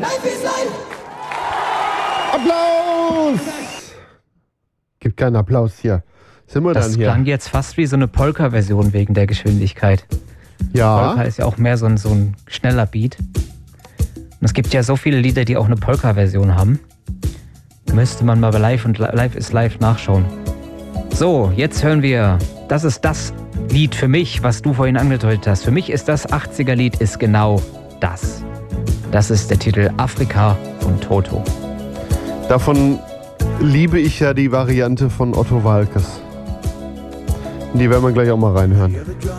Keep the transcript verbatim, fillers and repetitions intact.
Life is life. Applaus! Gibt keinen Applaus hier. Sind wir Das dann hier? klang jetzt fast wie so eine Polka-Version wegen der Geschwindigkeit. Ja. Polka ist ja auch mehr so ein, so ein schneller Beat. Und es gibt ja so viele Lieder, die auch eine Polka-Version haben. Müsste man mal bei Live und Live ist Live nachschauen. So, jetzt hören wir, das ist das Lied für mich, was du vorhin angedeutet hast. Für mich ist das achtziger-Lied ist genau das. Das ist der Titel Afrika von Toto. Davon liebe ich ja die Variante von Otto Waalkes. Die werden wir gleich auch mal reinhören.